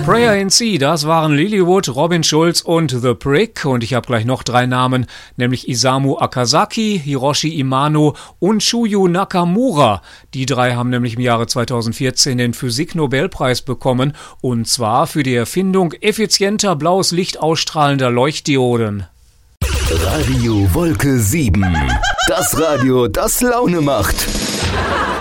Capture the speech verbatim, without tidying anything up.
Prayer in C, das waren Lilywood, Robin Schulz und The Prick. Und ich habe gleich noch drei Namen, nämlich Isamu Akazaki, Hiroshi Imano und Shuyu Nakamura. Die drei haben nämlich im Jahre zweitausendvierzehn den Physik-Nobelpreis bekommen. Und zwar für die Erfindung effizienter blaues Licht ausstrahlender Leuchtdioden. Radio Wolke sieben. Das Radio, das Laune macht.